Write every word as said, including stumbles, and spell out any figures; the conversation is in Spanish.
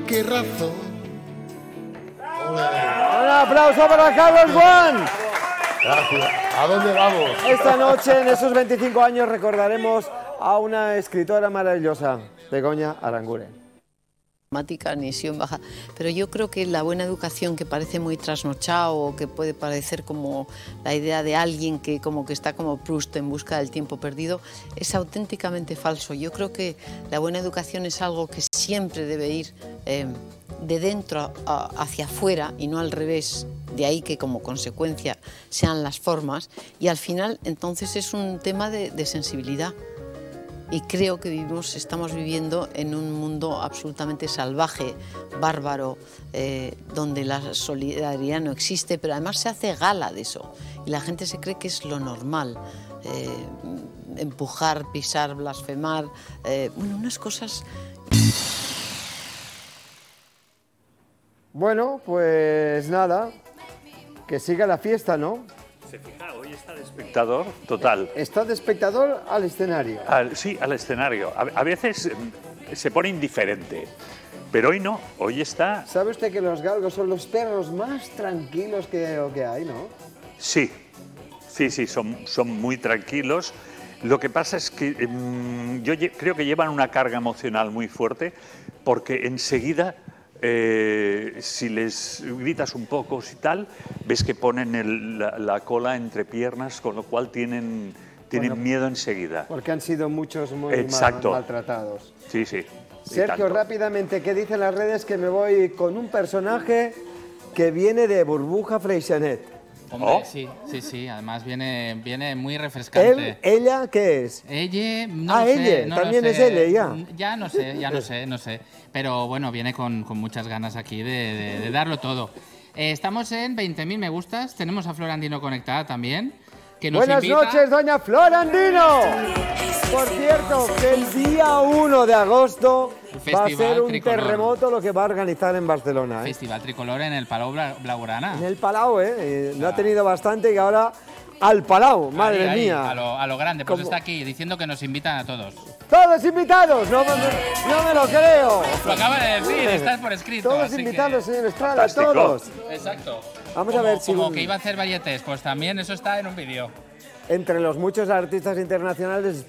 qué razón. Un aplauso para Carlos Juan. Gracias. ¿A dónde vamos? Esta noche, en esos veinticinco años, recordaremos a una escritora maravillosa, Begoña Aranguren. Ni Sion baja, pero yo creo que la buena educación, que parece muy trasnochado o que puede parecer como la idea de alguien que como que está como Proust en busca del tiempo perdido, es auténticamente falso. Yo creo que la buena educación es algo que siempre debe ir eh, de dentro a, hacia afuera y no al revés. De ahí que como consecuencia sean las formas, y al final entonces es un tema de, de sensibilidad. Y creo que vivimos, estamos viviendo en un mundo absolutamente salvaje, bárbaro, eh, donde la solidaridad no existe, pero además se hace gala de eso. Y la gente se cree que es lo normal. Eh, empujar, pisar, blasfemar, eh, bueno, unas cosas... Bueno, pues nada, que siga la fiesta, ¿no? Se fija, hoy está de espectador total. Está de espectador al escenario. Al, sí, al escenario. A, a veces eh, se pone indiferente, pero hoy no, hoy está... ¿Sabe usted que los galgos son los perros más tranquilos que, que hay, no? Sí, sí, sí, son, son muy tranquilos. Lo que pasa es que eh, yo creo que llevan una carga emocional muy fuerte, porque enseguida... Eh, si les gritas un poco y tal, ves que ponen el, la, la cola entre piernas, con lo cual tienen, tienen bueno, miedo enseguida. Porque han sido muchos muy Exacto. mal, maltratados. Sí, sí. Sergio, rápidamente, ¿qué dicen las redes? Que me voy con un personaje que viene de Burbuja Freixenet. Hombre, oh. sí, sí, sí, además viene, viene muy refrescante. ¿Él, ella, qué es? Ella, no ah, lo sé, ella, no también lo es sé. ella, ya. Ya no sé, ya no sé, no sé. Pero bueno, viene con, con muchas ganas aquí de, de, de darlo todo. Eh, estamos en veinte mil me gustas, tenemos a Flor Andino conectada también. Que nos Buenas invita... noches, doña Flor Andino. Por cierto, que el día uno de agosto va a ser un Tricolor. terremoto lo que va a organizar en Barcelona. ¿eh? Festival Tricolor en el Palau Blaugrana. En el Palau, ¿eh? eh lo ha tenido bastante y ahora al Palau, madre ahí, ahí, mía. A lo, a lo grande, pues ¿Cómo? Está aquí diciendo que nos invitan a todos. ¡Todos invitados! No, no, no me lo creo. Lo acaba de decir, estás por escrito. Todos invitados, que... señor Estrada, todos. Exacto. Vamos como, a ver si... Como un... que iba a hacer balletes, pues también eso está en un vídeo. Entre los muchos artistas internacionales